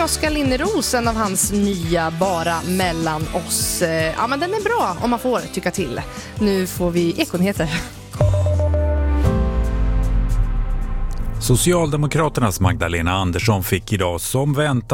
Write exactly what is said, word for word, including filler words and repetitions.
Oskar Linneros, en av hans nya Bara mellan oss. Ja, men den är bra om man får tycka till. Nu får vi Ekonyheter. Socialdemokraternas Magdalena Andersson fick idag som väntat